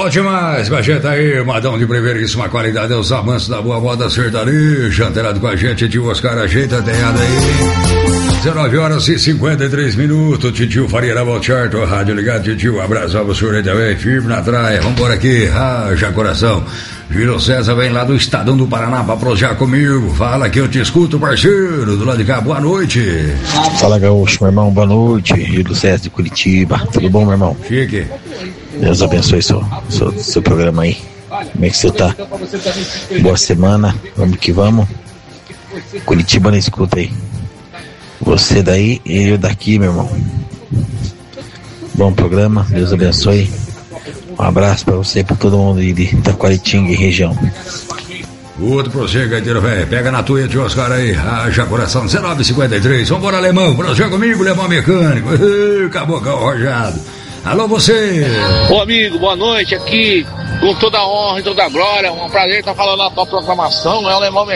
Bom demais, com a gente aí, Madão de primeiríssima qualidade, os amantes da boa moda sertaneja, antenado com a gente, tio Oscar, ajeita a tenhada aí. 19 horas e 53 minutos, titio Faria na Voltcharto, rádio ligado, titio, abraço a você aí também, firme na traia, vambora aqui, raja coração. Júlio César vem lá do Estadão do Paraná pra projar comigo, fala que eu te escuto, parceiro, do lado de cá, boa noite. Fala, Gaúcho, meu irmão, boa noite, Júlio César de Curitiba, tudo bom, meu irmão? Chique. Deus abençoe seu programa aí. Como é que você tá? Boa semana, vamos que vamos. Curitiba na escuta aí. Você daí e eu daqui, meu irmão. Bom programa, Deus abençoe. Um abraço pra você e pra todo mundo aí de Itaquaritinga e região. Outro projeto, gaiteiro velho. Pega na tua, tio Oscar aí. Haja coração, 1953. Vambora, alemão. Projeto comigo, alemão mecânico. Cabocão rojado. Alô, você! Ô amigo, boa noite aqui, com toda a honra e toda a glória, um prazer estar falando na tua programação, é o Alemão